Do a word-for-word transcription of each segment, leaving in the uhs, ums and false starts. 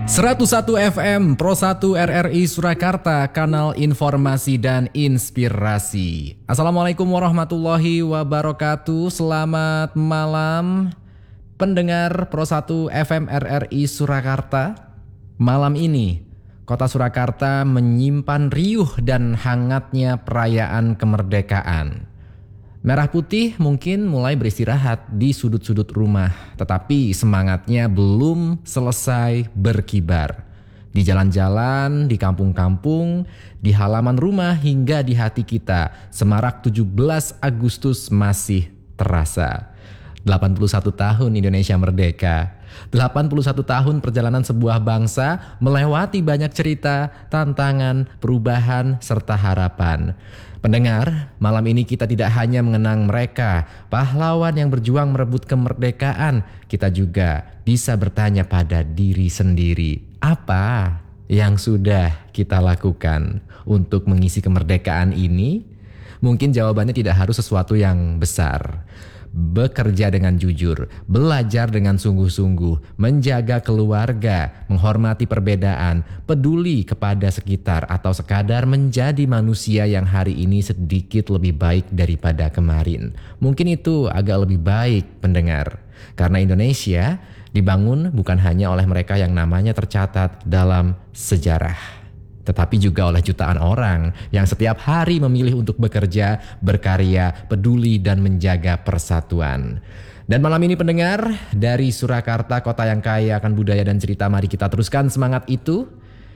seratus satu F M Pro satu R R I Surakarta, kanal informasi dan inspirasi. Assalamualaikum warahmatullahi wabarakatuh. Selamat malam pendengar Pro satu F M R R I Surakarta. Malam ini Kota Surakarta menyimpan riuh dan hangatnya perayaan kemerdekaan. Merah putih mungkin mulai beristirahat di sudut-sudut rumah, tetapi semangatnya belum selesai berkibar. Di jalan-jalan, di kampung-kampung, di halaman rumah hingga di hati kita, semarak tujuh belas Agustus masih terasa. delapan puluh satu tahun Indonesia merdeka. delapan puluh satu tahun perjalanan sebuah bangsa melewati banyak cerita, tantangan, perubahan, serta harapan. Pendengar, malam ini kita tidak hanya mengenang mereka, pahlawan yang berjuang merebut kemerdekaan. Kita juga bisa bertanya pada diri sendiri, apa yang sudah kita lakukan untuk mengisi kemerdekaan ini? Mungkin jawabannya tidak harus sesuatu yang besar. Bekerja dengan jujur, belajar dengan sungguh-sungguh, menjaga keluarga, menghormati perbedaan, peduli kepada sekitar, atau sekadar menjadi manusia yang hari ini sedikit lebih baik daripada kemarin. Mungkin itu agak lebih baik, pendengar. Karena Indonesia dibangun bukan hanya oleh mereka yang namanya tercatat dalam sejarah, tetapi juga oleh jutaan orang yang setiap hari memilih untuk bekerja, berkarya, peduli, dan menjaga persatuan. Dan malam ini pendengar, dari Surakarta, kota yang kaya akan budaya dan cerita, mari kita teruskan semangat itu.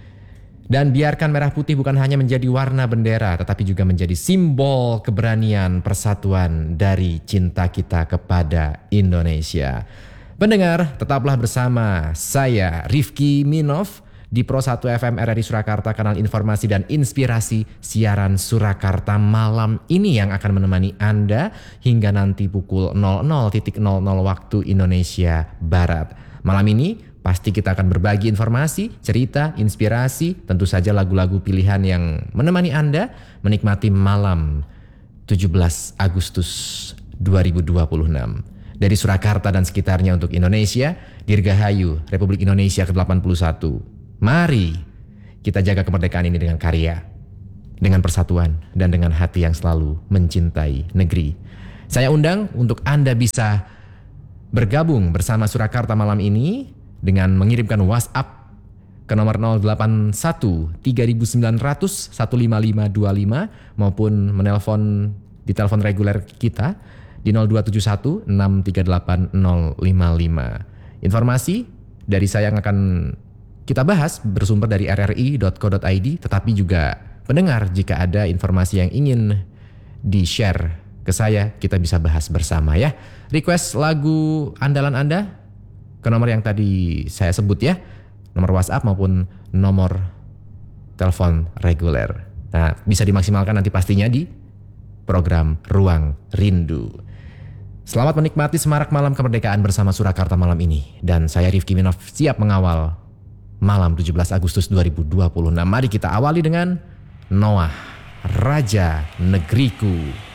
Dan biarkan merah putih bukan hanya menjadi warna bendera, tetapi juga menjadi simbol keberanian persatuan dari cinta kita kepada Indonesia. Pendengar, tetaplah bersama saya, Rifki Minov, di Pro satu F M R R I Surakarta, kanal informasi dan inspirasi. Siaran Surakarta malam ini yang akan menemani Anda hingga nanti pukul nol nol nol nol waktu Indonesia Barat. Malam ini pasti kita akan berbagi informasi, cerita, inspirasi, tentu saja lagu-lagu pilihan yang menemani Anda menikmati malam tujuh belas Agustus dua ribu dua puluh enam. Dari Surakarta dan sekitarnya untuk Indonesia, Dirgahayu Republik Indonesia ke delapan puluh satu. Mari kita jaga kemerdekaan ini dengan karya, dengan persatuan, dan dengan hati yang selalu mencintai negeri. Saya undang untuk Anda bisa bergabung bersama Surakarta malam ini dengan mengirimkan WhatsApp ke nomor nol delapan satu tiga sembilan nol nol satu lima lima dua lima maupun menelpon di telepon reguler kita di nol dua tujuh satu enam tiga delapan nol lima lima. Informasi dari saya yang akan kita bahas bersumber dari r r i dot co dot i d, tetapi juga pendengar jika ada informasi yang ingin di-share ke saya, kita bisa bahas bersama ya. Request lagu andalan Anda ke nomor yang tadi saya sebut ya, nomor WhatsApp maupun nomor telepon reguler. Nah, bisa dimaksimalkan nanti pastinya di program Ruang Rindu. Selamat menikmati semarak malam kemerdekaan bersama Surakarta malam ini. Dan saya Rifki Minov siap mengawal malam tujuh belas Agustus dua ribu dua puluh enam. Mari kita awali dengan Noah, Raja Negeriku.